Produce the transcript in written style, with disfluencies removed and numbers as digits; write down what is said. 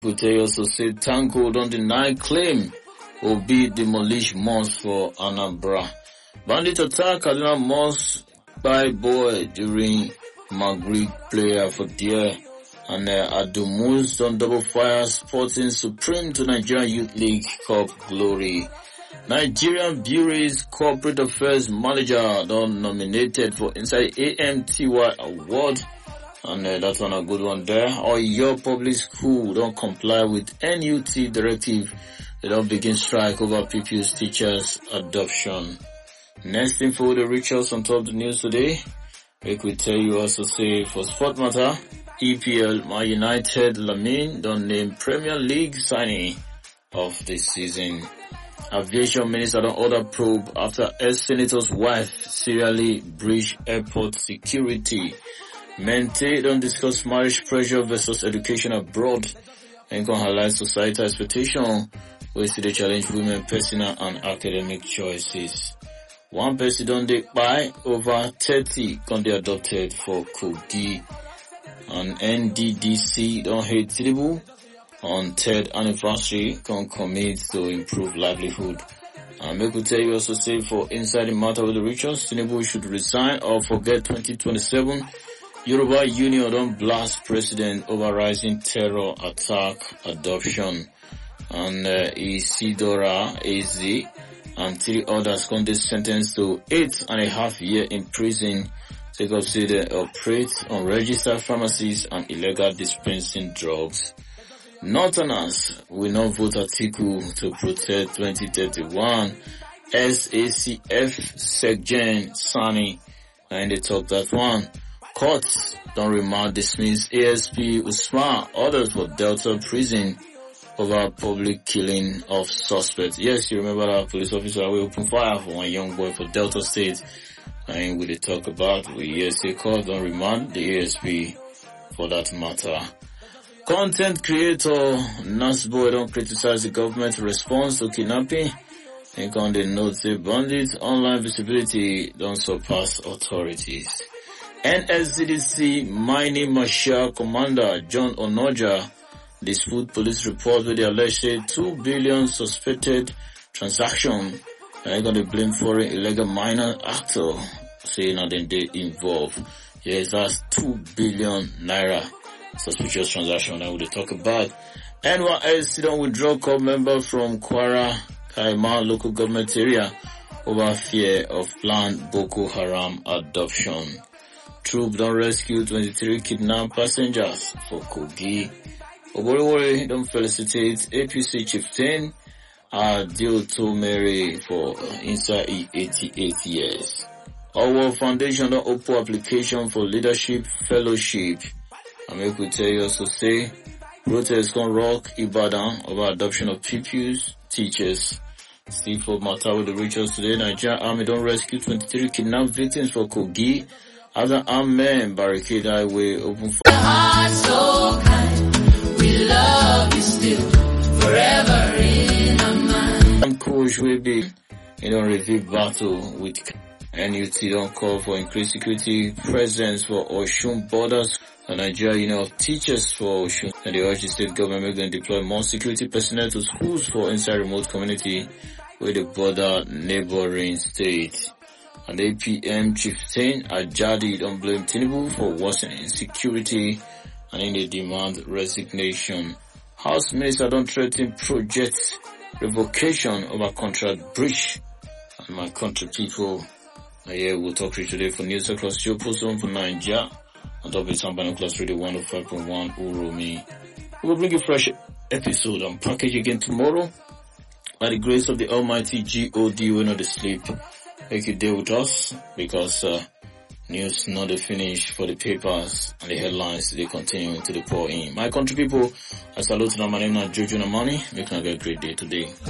Kute also said Tanko don't deny claim will be demolished mosque for Anambra. Bandit attack Kaduna Mosque by boy during Maghrib prayer for deer. And Adumuz on double fire sporting Supreme to Nigerian Youth League Cup glory. Nigerian Breweries Corporate Affairs Manager don nominated for inside AMTY Award. And that's one a good one there. Or your public school don't comply with NUT directive. They don't begin strike over pupils teachers adoption. Next info the rituals on top of the news today. We could tell you also say for sport matter, EPL Man United Lamine don't name Premier League signing of this season. Aviation Minister don't order probe after ex-senator's wife serially breached airport security. Mente don't discuss marriage pressure versus education abroad and can highlight societal expectation where see the challenge women personal and academic choices. One person don't they buy over 30 can be adopted for Kogi. And NDDC don't hate Tinubu on third anniversary can commit to improve livelihood. And make we tell you also say for inside the matter with the rituals, Tinubu should resign or forget 2027. Yoruba Union don't blast president over rising terror attack adoption. And Isidora AZ and 3 others can be sentenced to 8.5 years in prison. Take up say they operate unregistered pharmacies and illegal dispensing drugs. Northerners will not vote article to protect 2031 SACF Secgen Sani. And they talk that one. Courts don't remand dismiss ASP Usman orders for Delta prison over public killing of suspects. Yes, you remember that police officer will open fire for one young boy for Delta State. And we talk about the ESA court don't remand the ASP for that matter. Content creator Nasboy don't criticize the government response to kidnapping. And on the note say bandits online visibility don't surpass authorities. NSCDC Mining Marshal Commander John Onoja dispute police report with the alleged 2 billion suspected transaction. And they're going to blame foreign illegal miner actor saying that they involved. Yes, that's 2 billion naira suspicious transaction that we'll talk about. NYSC don't withdraw corps member from Kwara Kaima local government area over fear of planned Boko Haram adoption. Troop don't rescue 23 kidnapped passengers for Kogi. Oborowori don't felicitate APC chieftain Adioto Mary for inside 88 years. Our foundation don't open application for leadership fellowship. I make we tell you also say protests can rock Ibadan over adoption of pupils, teachers. Still for matter with the rituals today, Nigerian Army don't rescue 23 kidnapped victims for Kogi. Other armed men barricade highway open for heart so kind. We love you still forever in our mind. Coach will be in a review battle with NUT don't call for increased security presence for Oshun borders. The Nigeria Union of Teachers for Oshun and they urge the state government to deploy more security personnel to schools for inside remote community with the border neighboring state. And APM chieftain Ajadi don't blame Tinubu for worsening insecurity and in the demand resignation. House Minister don't threaten project revocation over contract breach. And my country people, here we'll talk to you today for news across Geopost for Nigeria. On top of Sambano Class Radio 105.1 Uromi. We'll bring you a fresh episode and package again tomorrow. By the grace of the Almighty God, we're not asleep. Make you deal with us because news not the finish for the papers and the headlines they continue to pour in. My country people, I salute you. My name is Jojo Namani. Make you have a great day today.